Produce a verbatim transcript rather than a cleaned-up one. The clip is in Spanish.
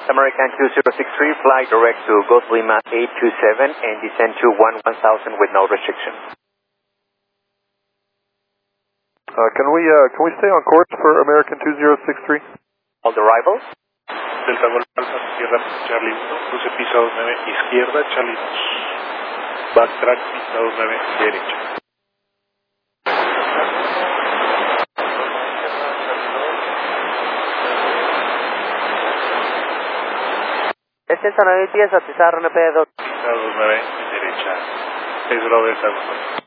American two zero six three, fly direct to Golf Lima eight two seven and descend to one one thousand with no restriction. Uh, can we uh, can we stay on course for American two zero six three? All the arrivals? Delta Golf Alpha, izquierda, Charlie uno, cruce pista dos nueve, izquierda, Charlie dos. Backtrack, pista dos nueve, derecha. Descenso nueve diez, aterrizar R N P dos. Pista dos nueve, derecha. Es Robert Alpha.